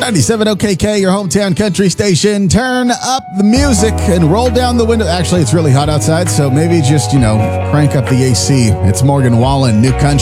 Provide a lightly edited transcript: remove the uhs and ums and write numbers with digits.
97 OKK, your hometown country station. Turn up the music and roll down the window. Actually, it's really hot outside, so maybe just, crank up the AC. It's Morgan Wallen, New Country.